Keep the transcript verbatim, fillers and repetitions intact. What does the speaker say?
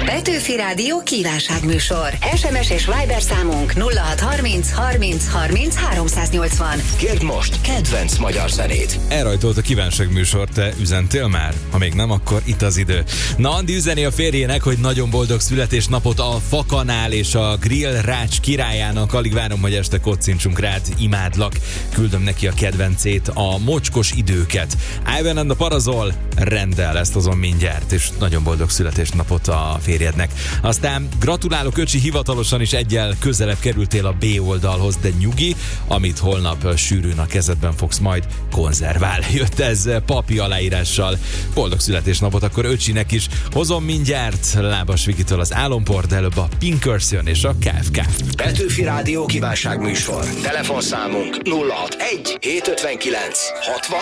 Petőfi Rádió kívánságműsor. es em es és Viber számunk nulla hat harminc harminc harminc háromszáznyolcvan. Kérd most kedvenc magyar zenét. Elrajtolt a kívánságműsor, te üzentél már? Ha még nem, akkor itt az idő. Na, Andi üzeni a férjének, hogy nagyon boldog születésnapot a Fakanál és a Grill Rács királyának. Alig várom, hogy este kocincsunk rád, imádlak. Küldöm neki a kedvencét, a Mocskos időket. Ivan and the Parazol, rendel ezt azon mindjárt, és nagyon boldog születésnapot a férjednek. Aztán gratulálok, öcsi, hivatalosan is egyel közelebb kerültél a B oldalhoz, de nyugi, amit holnap sűrűn a kezedben fogsz majd, konzervál. Jött ez papi aláírással. Boldog születésnapot akkor öcsinek is. Hozom mindjárt Lábas Vikitől az Álomport, de előbb a Pinkers jön és a ká ef ká. Petőfi Rádió kívánságműsor. Telefonszámunk nulla hat egy hét ötvenkilenc hatvan